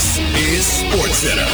This is SportsCenter.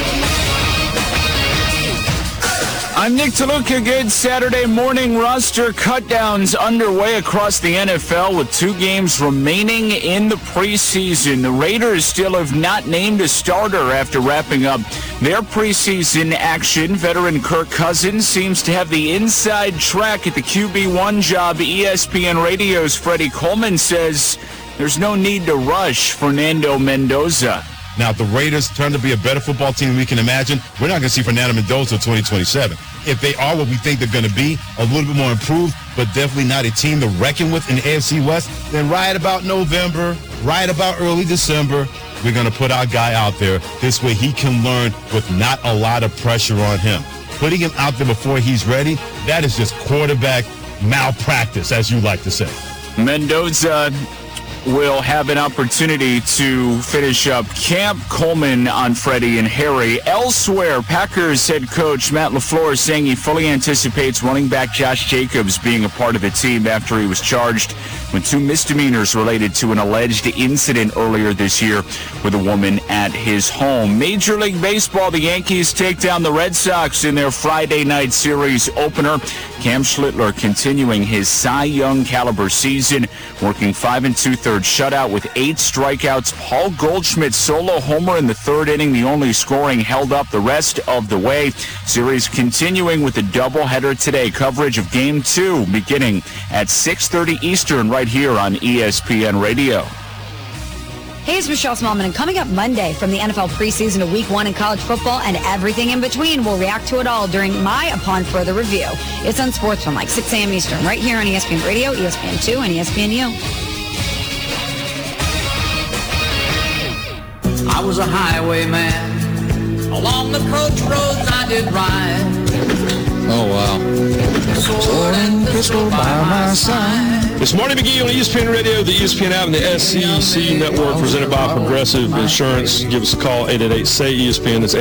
I'm Nick DeLuca. Good Saturday morning. Roster cutdowns underway across the NFL with 2 games remaining in the preseason. The Raiders still have not named a starter after wrapping up their preseason action. Veteran Kirk Cousins seems to have the inside track at the QB1 job. ESPN Radio's Freddie Coleman says there's no need to rush Fernando Mendoza. Now, if the Raiders turn to be a better football team than we can imagine, we're not going to see Fernando Mendoza until 2027. If they are what we think they're going to be, a little bit more improved, but definitely not a team to reckon with in the AFC West, then right about November, right about early December, we're going to put our guy out there. This way he can learn with not a lot of pressure on him. Putting him out there before he's ready, that is just quarterback malpractice, as you like to say. Mendoza will have an opportunity to finish up camp. Coleman on Freddie and Harry. Elsewhere, Packers head coach Matt LaFleur is saying he fully anticipates running back Josh Jacobs being a part of the team after he was charged with 2 misdemeanors related to an alleged incident earlier this year with a woman at his home. Major League Baseball, the Yankees take down the Red Sox in their Friday night series opener. Cam Schlittler continuing his Cy Young caliber season, working 5 2/3 shutout with 8 strikeouts. Paul Goldschmidt's solo homer in the 3rd inning, the only scoring held up the rest of the way. Series continuing with a doubleheader today. Coverage of Game 2 beginning at 6:30 Eastern right here on ESPN Radio. Hey, it's Michelle Smallman, and coming up Monday from the NFL preseason to Week 1 in college football and everything in between, we'll react to it all during my Upon Further Review. It's on Sports from like 6 a.m. Eastern, right here on ESPN Radio, ESPN2, and ESPNU. I was a highwayman. Along the coach roads I did ride. Oh, wow. Sword and pistol by my side. It's Marty McGee on ESPN Radio, the ESPN app, and the SEC Network, presented by Progressive Insurance. Give us a call, 888-SAY-ESPN. That's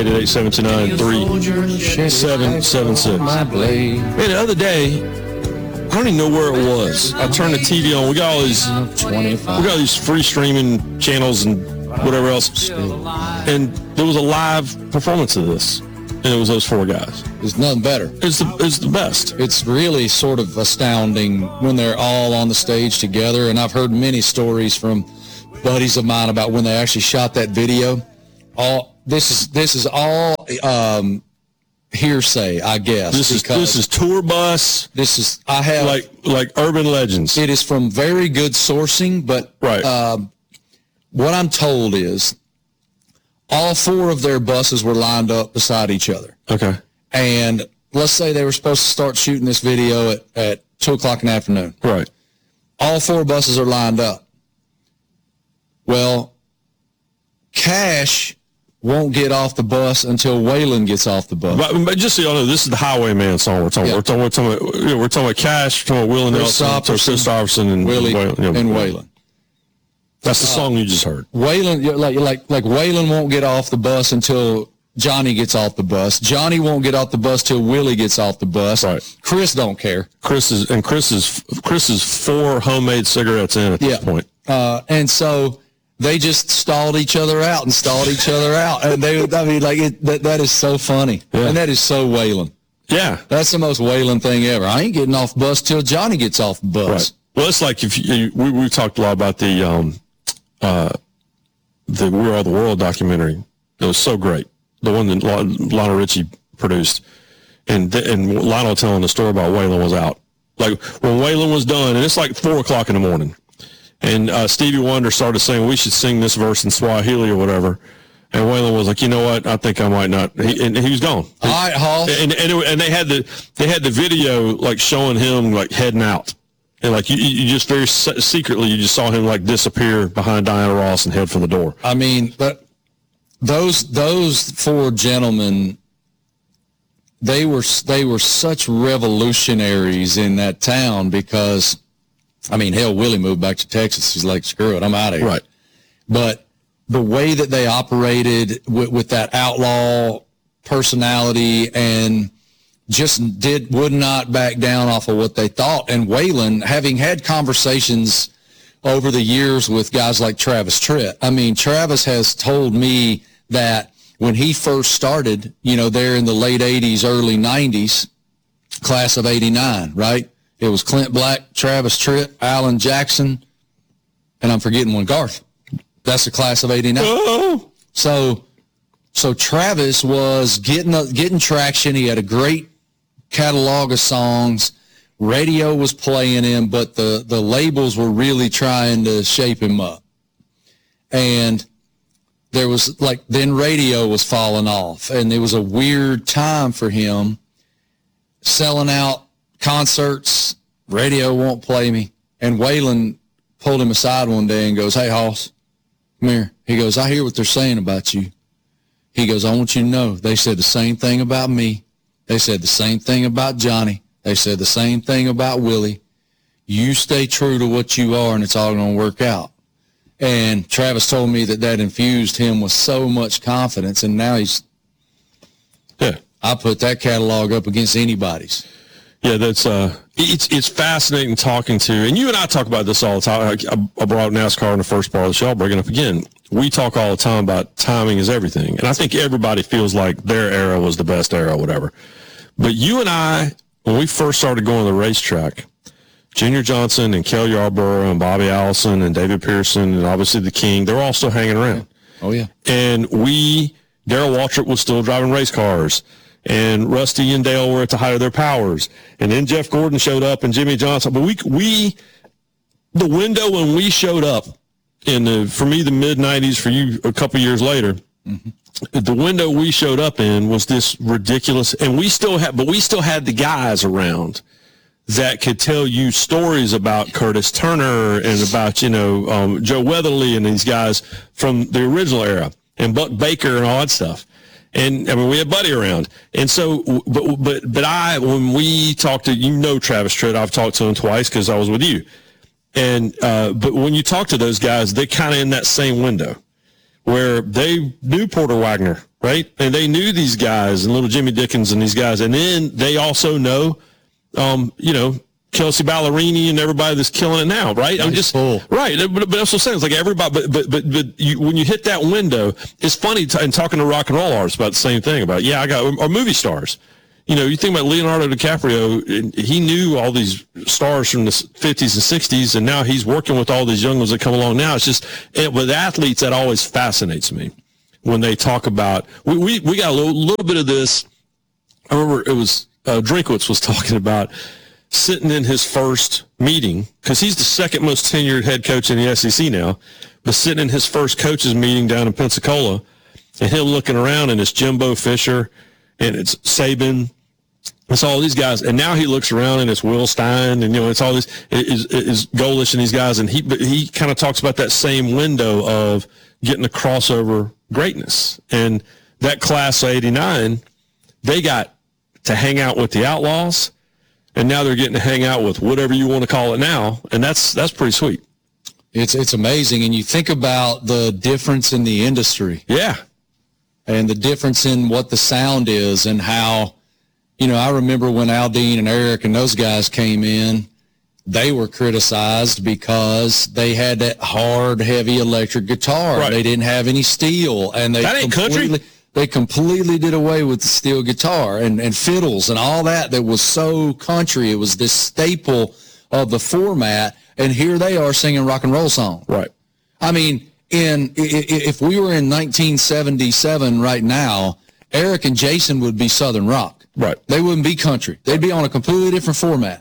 888-729-3776. Man, the other day, I don't even know where it was. I turned the TV on. We got all these free streaming channels and whatever else. And there was a live performance of this. And it was those 4 guys. There's nothing better. It's the best. It's really sort of astounding when they're all on the stage together. And I've heard many stories from buddies of mine about when they actually shot that video. This is all hearsay, I guess. This is tour bus. I have like urban legends. It is from very good sourcing, but right. What I'm told is all 4 of their buses were lined up beside each other. Okay. And let's say they were supposed to start shooting this video at 2 o'clock in the afternoon. Right. All 4 buses are lined up. Well, Cash won't get off the bus until Waylon gets off the bus. But just so y'all know, this is the Highwayman song we're talking about. We're talking about Cash, we're talking about Willie Nelson, Chris Stopperson, and Waylon. That's the song you just heard. Waylon, like Waylon won't get off the bus until Johnny gets off the bus. Johnny won't get off the bus till Willie gets off the bus. Right. Chris don't care. Chris is 4 homemade cigarettes in at this point. And so they just stalled each other out. And that is so funny. Yeah. And that is so Waylon. Yeah. That's the most Waylon thing ever. I ain't getting off the bus till Johnny gets off the bus. Right. Well, it's like we talked a lot about the We're All the World documentary. It was so great. The one that Lionel Richie produced. And Lionel telling the story about Waylon was out. Like, when Waylon was done, and it's like 4 o'clock in the morning, and Stevie Wonder started saying, we should sing this verse in Swahili or whatever. And Waylon was like, you know what? I think I might not. And he was gone. All right, Hall. And they had the video, like, showing him, like, heading out. And, like, you just very secretly, you just saw him, like, disappear behind Diana Ross and head for the door. I mean, but those 4 gentlemen, they were such revolutionaries in that town because, I mean, hell, Willie moved back to Texas. He's like, screw it, I'm out of here. Right. But the way that they operated with that outlaw personality and just would not back down off of what they thought. And Waylon, having had conversations over the years with guys like Travis Tritt. I mean, Travis has told me that when he first started, there in the late 80s, early 90s, class of 89, right? It was Clint Black, Travis Tritt, Alan Jackson, and I'm forgetting one, Garth. That's the class of 89. Oh. So Travis was getting traction. He had a great catalog of songs. Radio was playing him, but the labels were really trying to shape him up. And there was then radio was falling off, and it was a weird time for him, selling out concerts. Radio won't play me. And Waylon pulled him aside one day and goes, "Hey, Hoss, come here." He goes, "I hear what they're saying about you." He goes, "I want you to know they said the same thing about me. They said the same thing about Johnny. They said the same thing about Willie. You stay true to what you are, and it's all going to work out." And Travis told me that infused him with so much confidence, and now I put that catalog up against anybody's. Yeah, that's it's fascinating talking to, and you and I talk about this all the time. I brought NASCAR in the first part of the show. I'll bring it up again. We talk all the time about timing is everything, and I think everybody feels like their era was the best era, or whatever. But you and I, when we first started going to the racetrack, Junior Johnson and Kel Yarborough and Bobby Allison and David Pearson and obviously the King, they're all still hanging around. Oh, yeah. And Darrell Waltrip was still driving race cars. And Rusty and Dale were at the height of their powers. And then Jeff Gordon showed up and Jimmy Johnson. But the window when we showed up for me, the mid-'90s, for you a couple years later, the window we showed up in was this ridiculous, and we still had the guys around that could tell you stories about Curtis Turner and about, Joe Weatherly and these guys from the original era, and Buck Baker and all that stuff. And I mean, we had Buddy around. And so, when we talked to, Travis Tritt, I've talked to him twice because I was with you. And, but when you talk to those guys, they're kind of in that same window where they knew Porter Wagner, right? And they knew these guys and little Jimmy Dickens and these guys. And then they also know, Kelsey Ballerini and everybody that's killing it now, right? I'm just full. Right, but that's what I'm saying. It's like everybody, but when you hit that window, it's funny. And talking to rock and roll artists about the same thing. Or movie stars. You think about Leonardo DiCaprio. He knew all these stars from the 50s and 60s, and now he's working with all these young ones that come along now. It's just with athletes that always fascinates me when they talk about. We got a little bit of this. I remember it was Drinkwitz was talking about sitting in his first meeting, because he's the second most tenured head coach in the SEC now, but sitting in his first coaches meeting down in Pensacola, and him looking around, and it's Jimbo Fisher, and it's Saban, it's all these guys, and now he looks around, and it's Will Stein, and it's all this, is Golish and these guys, and he kind of talks about that same window of getting a crossover greatness, and that class of 89, they got to hang out with the Outlaws. And now they're getting to hang out with whatever you want to call it now, and that's pretty sweet. It's amazing, and you think about the difference in the industry. Yeah. And the difference in what the sound is and how, I remember when Aldine and Eric and those guys came in, they were criticized because they had that hard, heavy electric guitar. Right. They didn't have any steel, and that ain't country. They completely did away with the steel guitar and fiddles and all that was so country. It was this staple of the format, and here they are singing rock and roll songs. Right. I mean, if we were in 1977 right now, Eric and Jason would be Southern rock. Right. They wouldn't be country. They'd be on a completely different format.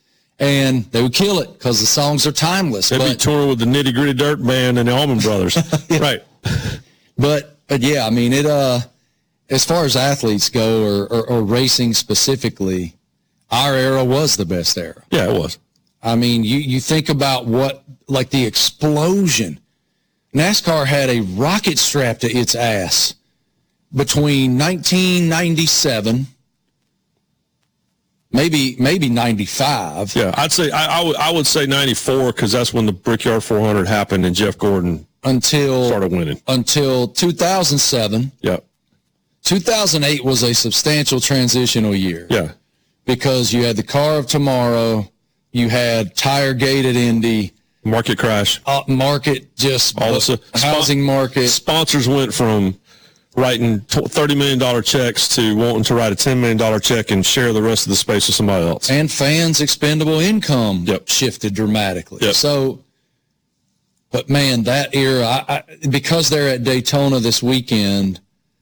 And they would kill it because the songs are timeless. They'd be touring with the Nitty Gritty Dirt Band and the Allman Brothers. Yeah. Right. But yeah, I mean, as far as athletes go or racing specifically, our era was the best era. Yeah, it was. I mean, you think about the explosion. NASCAR had a rocket strapped to its ass between 1997, maybe 95. Yeah, I'd say I would say 94 because that's when the Brickyard 400 happened and Jeff Gordon started winning. Until 2007. Yeah. 2008 was a substantial transitional year. Yeah. Because you had the Car of Tomorrow, you had Tire Gate at Indy, Market crash. Market just housing market. Sponsors went from writing $30 million checks to wanting to write a $10 million check and share the rest of the space with somebody else. And fans' expendable income shifted dramatically. Yep. So, but man, that era, because they're at Daytona this weekend,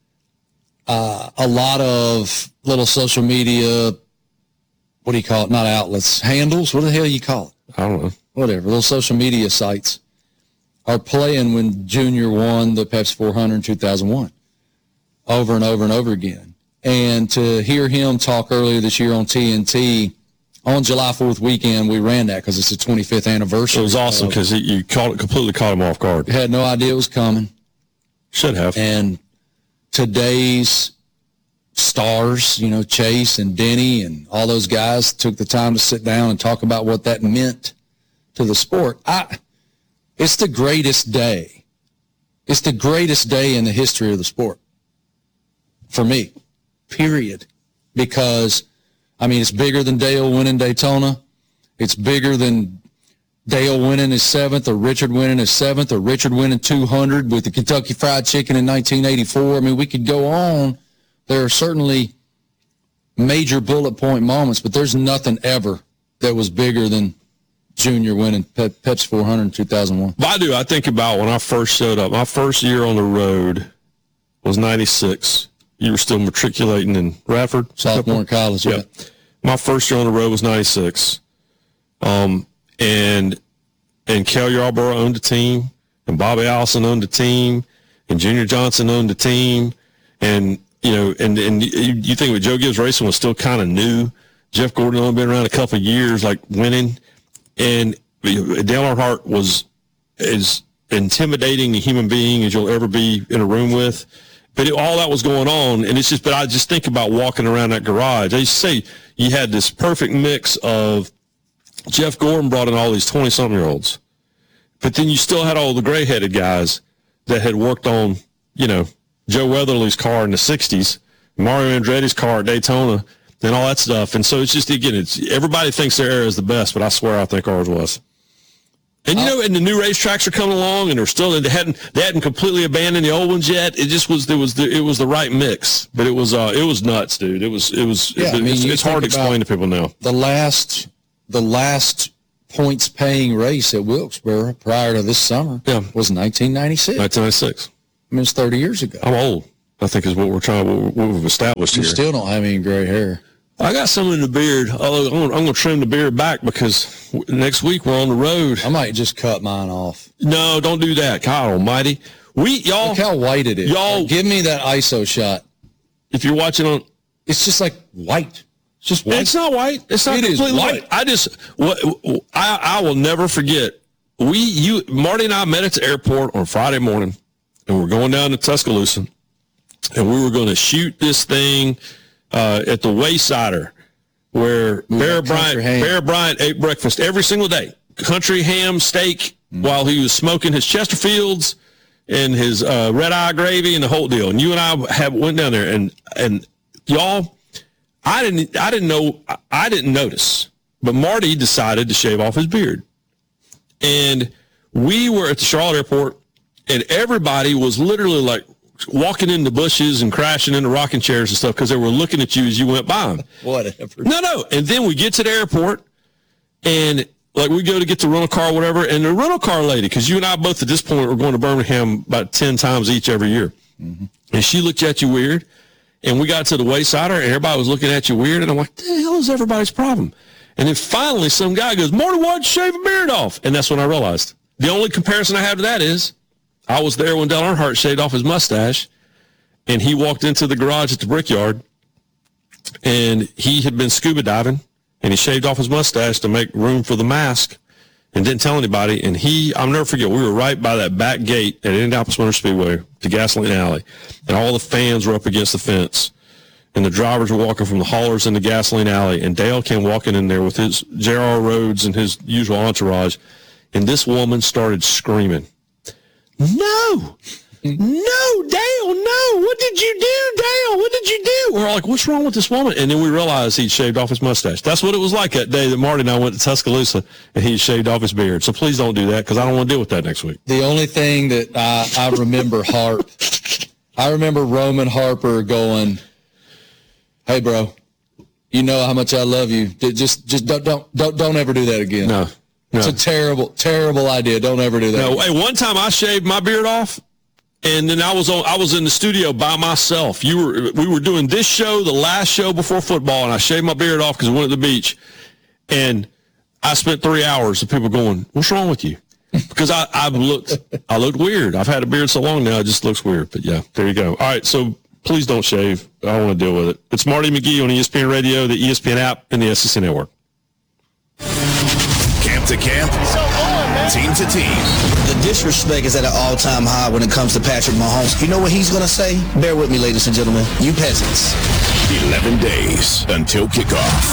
a lot of little social media, what do you call it? Not outlets, handles. What the hell you call it? I don't know. Whatever, little social media sites are playing when Junior won the Pepsi 400 in 2001 over and over and over again. And to hear him talk earlier this year on TNT, on July 4th weekend, we ran that because it's the 25th anniversary. It was awesome because you completely caught him off guard. Had no idea it was coming. Should have. And today's stars, Chase and Denny and all those guys took the time to sit down and talk about what that meant to the sport. It's the greatest day. It's the greatest day in the history of the sport. For me, period. Because, it's bigger than Dale winning Daytona. It's bigger than Dale winning his 7th or Richard winning his 7th or Richard winning 200 with the Kentucky Fried Chicken in 1984. We could go on. There are certainly major bullet point moments, but there's nothing ever that was bigger than Junior winning Pepsi 400 in 2001. I think about when I first showed up. My first year on the road was 96. You were still matriculating in Radford? Sophomore in college, yeah. My first year on the road was 96. And Kel Yarborough owned the team, and Bobby Allison owned the team, and Junior Johnson owned the team. And, and you think with Joe Gibbs Racing was still kind of new. Jeff Gordon only been around a couple of years, winning. And Dale Earnhardt was as intimidating a human being as you'll ever be in a room with. But all that was going on, and but I just think about walking around that garage. I used to say you had this perfect mix of Jeff Gordon brought in all these 20-something-year-olds, but then you still had all the gray-headed guys that had worked on, Joe Weatherly's car in the 60s, Mario Andretti's car at Daytona, and all that stuff. And so it's just, again, everybody thinks their era is the best, but I swear I think ours was. And and the new racetracks are coming along, and they hadn't completely abandoned the old ones yet. It just was it was the right mix, but it was nuts, dude. It's hard to explain to people now. The last points paying race at Wilkesboro prior to this summer was 1996. 1996. It's 30 years ago. I'm old, I think, is what we've established here. You still don't have any gray hair. I got some in the beard. Although I'm going to trim the beard back because next week we're on the road. I might just cut mine off. No, don't do that. God almighty. Y'all. Look how white it is. Y'all. Give me that ISO shot. If you're watching on. It's just like white. It's just white. It's not white. It's not completely white. I will never forget. Marty and I met at the airport on Friday morning, and we're going down to Tuscaloosa, and we were going to shoot this thing at the Waysider, where Bear Bryant ate breakfast every single day. Country ham steak while he was smoking his Chesterfields and his red-eye gravy and the whole deal. And you and I went down there, and y'all, I didn't notice, but Marty decided to shave off his beard. And we were at the Charlotte airport, and everybody was literally walking in the bushes and crashing into rocking chairs and stuff because they were looking at you as you went by them. Whatever. No. And then we get to the airport, and we go to get the rental car or whatever, and the rental car lady, because you and I both at this point were going to Birmingham about 10 times each every year. Mm-hmm. And she looked at you weird, and we got to the Waysider, and everybody was looking at you weird, and I'm like, what the hell is everybody's problem? And then finally some guy goes, Marty, why'd you shave a beard off? And that's when I realized. The only comparison I have to that is I was there when Dale Earnhardt shaved off his mustache, and he walked into the garage at the Brickyard, and he had been scuba diving, and he shaved off his mustache to make room for the mask and didn't tell anybody. And I'll never forget, we were right by that back gate at Indianapolis Motor Speedway, the Gasoline Alley, and all the fans were up against the fence, and the drivers were walking from the haulers in the Gasoline Alley, and Dale came walking in there with his J.R. Rhodes and his usual entourage, and this woman started screaming, No, Dale, no. What did you do, Dale? What did you do? We're all like, what's wrong with this woman? And then we realized he'd shaved off his mustache. That's what it was like that day that Marty and I went to Tuscaloosa, and he shaved off his beard. So please don't do that, because I don't want to deal with that next week. The only thing that I remember I remember Roman Harper going, "Hey, bro, you know how much I love you. Just don't ever do that again." No. It's a terrible idea. Don't ever do that. No. Hey, one time I shaved my beard off, and then I was in the studio by myself. We were doing this show, the last show before football, and I shaved my beard off because we went to the beach, and I spent 3 hours of people going, "What's wrong with you?" Because I looked weird. I've had a beard so long now, it just looks weird. But yeah, there you go. All right, so please don't shave. I don't want to deal with it. It's Marty McGee on ESPN Radio, the ESPN app, and the SEC Network. Camp to camp, team to team. The disrespect is at an all-time high when it comes to Patrick Mahomes. You know what he's going to say? Bear with me, ladies and gentlemen. You peasants. 11 days until kickoff.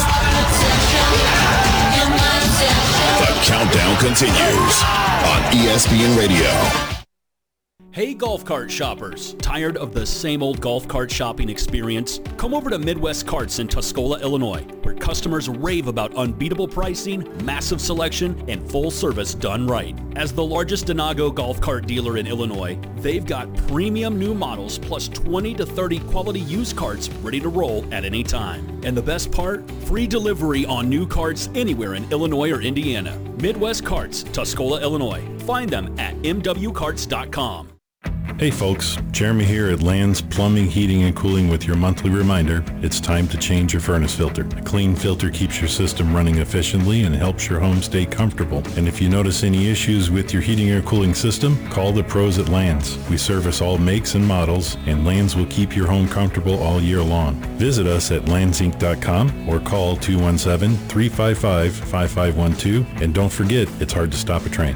The countdown continues on ESPN Radio. Hey golf cart shoppers, tired of the same old golf cart shopping experience? Come over to Midwest Carts in Tuscola, Illinois, where customers rave about unbeatable pricing, massive selection, and full service done right. As the largest Denago golf cart dealer in Illinois, they've got premium new models plus 20 to 30 quality used carts ready to roll at any time. And the best part? Free delivery on new carts anywhere in Illinois or Indiana. Midwest Carts, Tuscola, Illinois. Find them at mwcarts.com. Hey folks, Jeremy here at Land's Plumbing, Heating, and Cooling with your monthly reminder, it's time to change your furnace filter. A clean filter keeps your system running efficiently and helps your home stay comfortable. And if you notice any issues with your heating or cooling system, call the pros at Land's. We service all makes and models, and Land's will keep your home comfortable all year long. Visit us at landsinc.com or call 217-355-5512. And don't forget, it's hard to stop a train.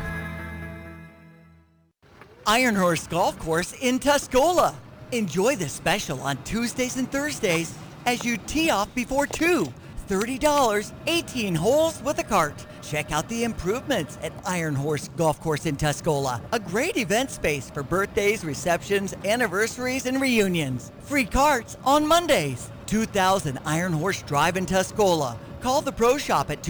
Iron Horse Golf Course in Tuscola. Enjoy the special on Tuesdays and Thursdays as you tee off before 2. $30, 18 holes with a cart. Check out the improvements at Iron Horse Golf Course in Tuscola. A great event space for birthdays, receptions, anniversaries, and reunions. Free carts on Mondays. 2000 Iron Horse Drive in Tuscola. Call the Pro Shop at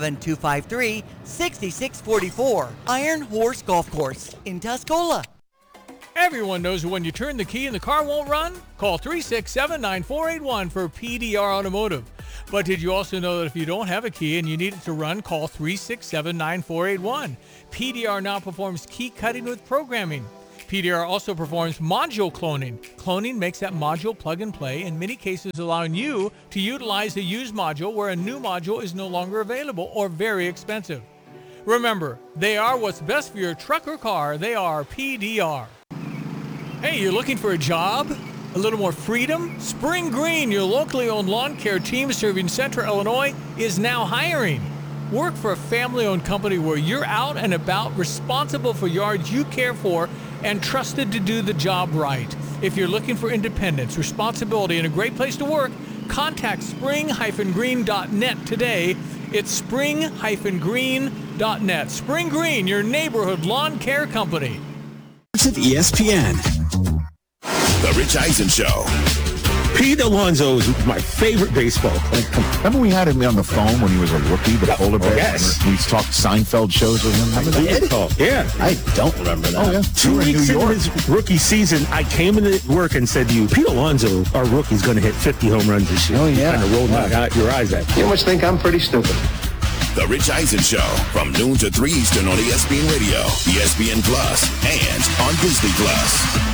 217-253-6644. Iron Horse Golf Course in Tuscola. Everyone knows when you turn the key and the car won't run? Call 367-9481 for PDR Automotive. But did you also know that if you don't have a key and you need it to run, call 367-9481. PDR now performs key cutting with programming. PDR also performs module cloning. Cloning makes that module plug and play, in many cases allowing you to utilize a used module where a new module is no longer available or very expensive. Remember, they are what's best for your truck or car. They are PDR. Hey, you're looking for a job? A little more freedom? Spring Green, your locally owned lawn care team serving Central Illinois, is now hiring. Work for a family-owned company where you're out and about, responsible for yards you care for, and trusted to do the job right. If you're looking for independence, responsibility, and a great place to work, contact spring-green.net today. It's spring-green.net. Spring Green, your neighborhood lawn care company. It's at ESPN. The Rich Eisen Show. Pete Alonso is my favorite baseball player. Remember we had him on the phone when he was a rookie, the polar bear? Yes. We talked Seinfeld shows with him. Remember that? Yeah. I don't remember that. Oh, yeah. 2 weeks into his rookie season, I came into work and said to you, Pete Alonso, our rookie's going to hit 50 home runs this year. Oh, yeah. You kind of rolled your eyes at. You must think I'm pretty stupid. The Rich Eisen Show from noon to 3 Eastern on ESPN Radio, ESPN Plus, and on Disney Plus.